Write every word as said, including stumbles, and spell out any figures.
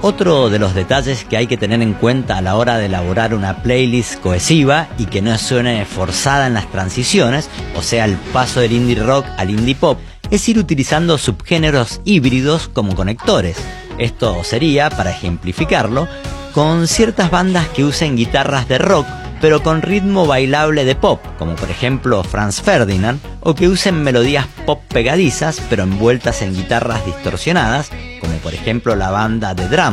Otro de los detalles que hay que tener en cuenta a la hora de elaborar una playlist cohesiva y que no suene forzada en las transiciones, o sea, el paso del indie rock al indie pop, es ir utilizando subgéneros híbridos como conectores. Esto sería, para ejemplificarlo, con ciertas bandas que usen guitarras de rock pero con ritmo bailable de pop, como por ejemplo Franz Ferdinand, o que usen melodías pop pegadizas pero envueltas en guitarras distorsionadas, como por ejemplo la banda The Drum.